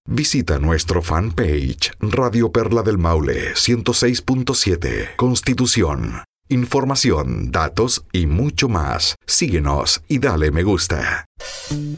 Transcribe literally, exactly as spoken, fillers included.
Visita nuestro fanpage Radio Perla del Maule ciento seis punto siete Constitución. Información, datos y mucho más. Síguenos y dale me gusta.